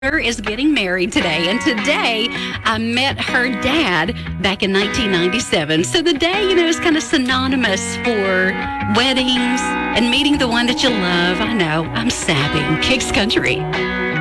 is getting married today, and today I met her dad back in 1997. So the day, is kind of synonymous for weddings and meeting the one that you love. I know, I'm sapping Kicks Country.